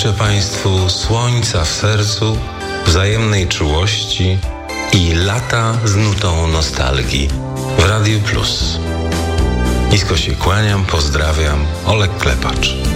życzę Państwu słońca w sercu, wzajemnej czułości i lata z nutą nostalgii w Radiu Plus. Nisko się kłaniam, pozdrawiam, Olek Klepacz.